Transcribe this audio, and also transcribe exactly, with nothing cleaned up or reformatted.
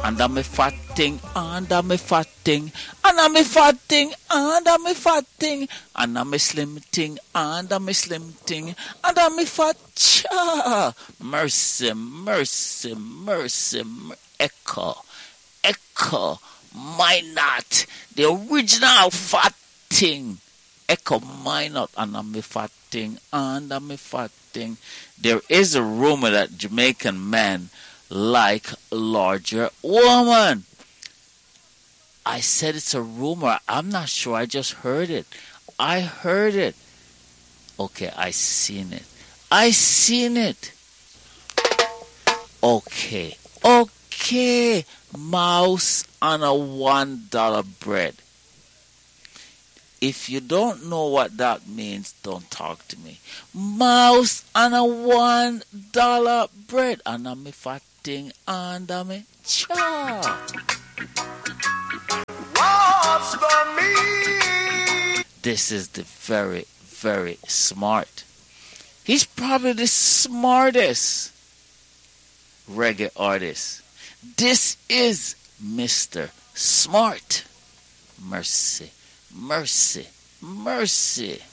Under me fat thing, under me fat thing, under me fat thing, under me fat thing, under me slim thing, under me slim thing, under me fat cha. Mercy, mercy, mercy, mer- echo, echo, Minot, the original fat thing. Echo Minot, under me fat thing, under me fat thing. There is a rumor that Jamaican men like larger woman. I said it's a rumor. I'm not sure. I just heard it. I heard it. Okay, I seen it. I seen it. Okay. Okay. Mouse on a one dollar bread. If you don't know what that means, don't talk to me. Mouse on a one dollar bread. And I'm a fat thing under me cha. What's the mean? This is the very, very smart. He's probably the smartest reggae artist. This is Mister Smart. Mercy. Mercy, mercy.